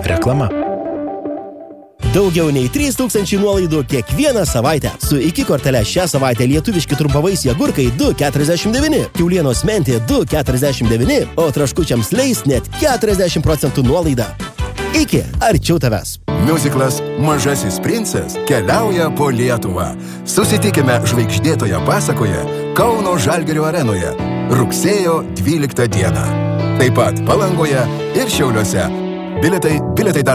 Reklama. Daugiau nei 3000 nuolaidų kiekvieną savaitę. Su iki kortele šią savaitę lietuviški trumpavaisiai agurkai 2,49, kiaulienos mentė 2,49, o traškučiams leis net 40% nuolaidą. Iki, arčiau tavęs. Miuziklas Mažasis princas keliauja po Lietuvą. Susitikime žvaigždėtoje pasakoje Kauno Žalgirio arenoje rugsėjo 12 dieną. Taip pat Palangoje ir Šiauliuose. Bilietai